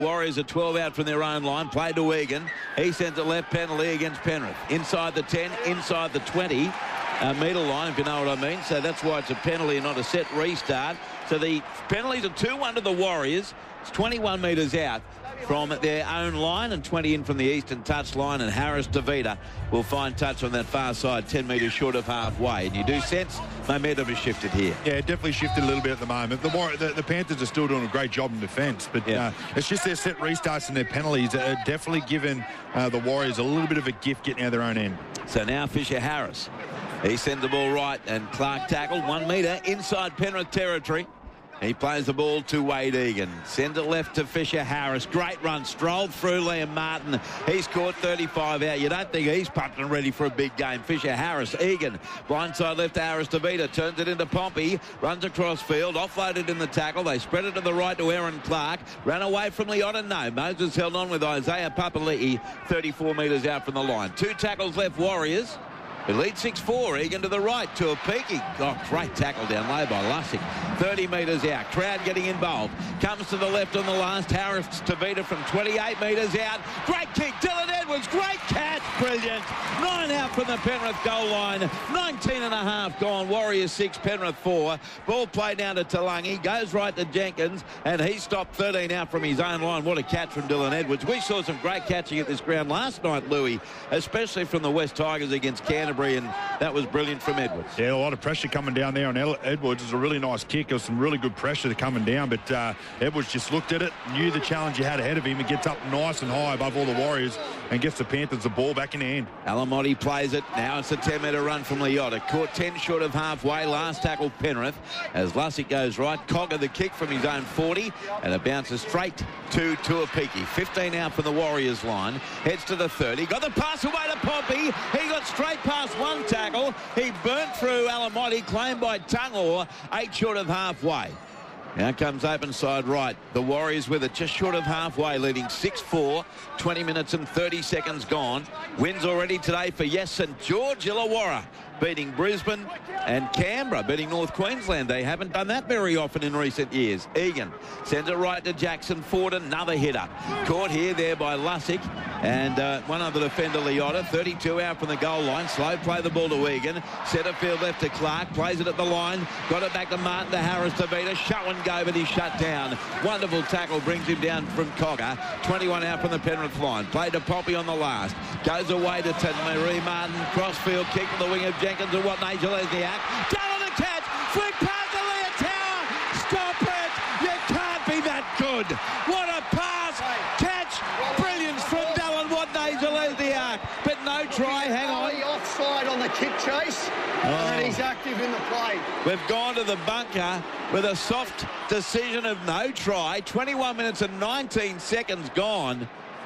Warriors are 12 out from their own line. Played to Egan. He sends a left penalty against Penrith. Inside the 10, inside the 20 metre line, if you know what I mean. So that's why it's a penalty and not a set restart. So the penalties are 2-1 to the Warriors. It's 21 metres out from their own line and 20 in from the eastern touch line, and Harris DeVita will find touch on that far side, 10 metres short of halfway. And you do sense momentum has shifted here. Yeah, it definitely shifted a little bit at the moment. The Panthers are still doing a great job in defence, but it's just their set restarts and their penalties are definitely given the Warriors a little bit of a gift getting out of their own end. So now Fisher Harris. He sends the ball right, and Clark tackled 1 metre inside Penrith territory. He plays the ball to Wade Egan. Sends it left to Fisher Harris. Great run. Strolled through Liam Martin. He's caught 35 out. You don't think he's pumped and ready for a big game. Fisher Harris. Egan. Blindside left to Harris DeVita. Turns it into Pompey. Runs across field. Offloaded in the tackle. They spread it to the right to Aaron Clark. Ran away from Leota. No. Moses held on with Isaiah Papali'i 34 metres out from the line. 2 tackles left, Warriors. It leads 6-4. Egan to the right to a Peaky. Oh, great tackle down low by Lussick. 30 metres out. Crowd getting involved. Comes to the left on the last. Harris to Vita from 28 metres out. Great kick. Dylan Edwards. Great catch. Brilliant. 9 out from the Penrith goal line. 19 and a half gone. Warriors 6, Penrith 4. Ball played down to Talangi. Goes right to Jenkins. And he stopped 13 out from his own line. What a catch from Dylan Edwards. We saw some great catching at this ground last night, Louis, especially from the West Tigers against Canterbury. And that was brilliant from Edwards. Yeah, a lot of pressure coming down there on Edwards. It was a really nice kick. There was some really good pressure coming down, but Edwards just looked at it, knew the challenge he had ahead of him, and gets up nice and high above all the Warriors and gets the Panthers the ball back in hand. Alamotti plays it. Now it's a 10-metre run from Leota. Caught 10 short of halfway. Last tackle Penrith as Lussick goes right. Cogger the kick from his own 40, and it bounces straight to Tuapiki. 15 out from the Warriors line. Heads to the 30. Got the pass away to Pompey. He got straight past one tackle. He burnt through Alamotti, claimed by Tungor, 8 short of halfway. Now comes open side right. The Warriors with it just short of halfway, leading 6-4. 20 minutes and 30 seconds gone. Wins already today for Yes St George. Illawarra beating Brisbane, and Canberra beating North Queensland. They haven't done that very often in recent years. Egan sends it right to Jackson Ford. Another hitter. Caught here there by Lussick. And one other defender, Leota. 32 out from the goal line. Slow play the ball to Egan. Centre field left to Clark. Plays it at the line. Got it back to Martin, to Harris, to Vita. Show and go, but he's shut down. Wonderful tackle brings him down from Cogger. 21 out from the Penrith line. Played to Pompey on the last. Goes away to Marie Martin. Crossfield kick from the wing of Jenkins and what Nigel Lesniak. Down on the catch. Flick past the Leah Tower. Stop it. You can't be that good. What a pass. Catch. Brilliance from Dallin Watney-Zelezniak. But no try. Hang on. Offside on the kick chase. And he's active in the play. We've gone to the bunker with a soft decision of no try. 21 minutes and 19 seconds gone.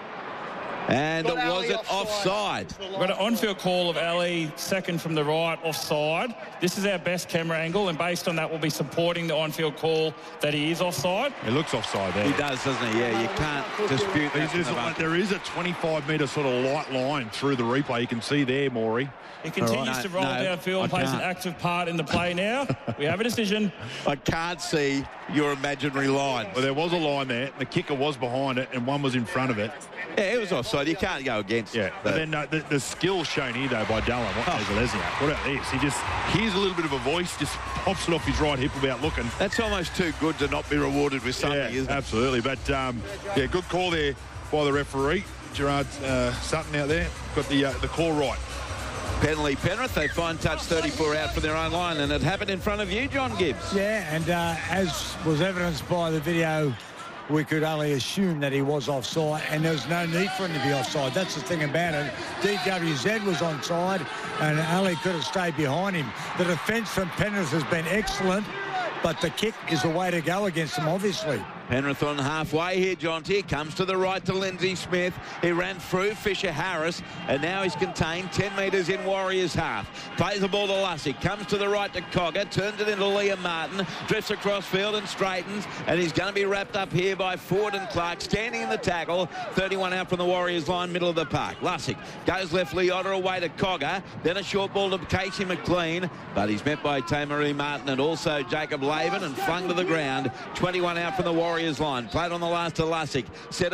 And it wasn't offside. We've got an on-field call of Ali, second from the right, offside. This is our best camera angle, and based on that, we'll be supporting the on-field call that he is offside. It looks offside there. He does, doesn't he? Yeah, you can't dispute that. There is a 25-metre sort of light line through the replay. You can see there, Maury. He continues to roll downfield and plays an active part in the play now. We have a decision. I can't see your imaginary line. Well, there was a line there. The kicker was behind it, and one was in front of it. Yeah, it was offside. You can't go against it. But then the skill shown here, though, by Dallin. What about this? He just hears a little bit of a voice, just pops it off his right hip without looking. That's almost too good to not be rewarded with something, isn't it? Absolutely. But, good call there by the referee. Gerard Sutton out there got the call right. Penalty Penrith. They find touch 34 out for their own line, and it happened in front of you, John Gibbs. Yeah, and as was evidenced by the video, we could only assume that he was offside, and there was no need for him to be offside. That's the thing about it. DWZ was onside, and Ali could have stayed behind him. The defence from Penrith has been excellent, but the kick is the way to go against them, obviously. Penrith on halfway here, Jonty. Comes to the right to Lindsay Smith. He ran through Fisher Harris, and now he's contained 10 metres in Warriors half. Plays the ball to Lussick. Comes to the right to Cogger. Turns it into Liam Martin. Drifts across field and straightens, and he's going to be wrapped up here by Ford and Clark. Standing in the tackle. 31 out from the Warriors line, middle of the park. Lussick goes left Leota away to Cogger. Then a short ball to Casey McLean, but he's met by Marie Martin and also Jacob Laban and flung to the ground. 21 out from the Warriors Warriors line. Played on the last to Lussick. Set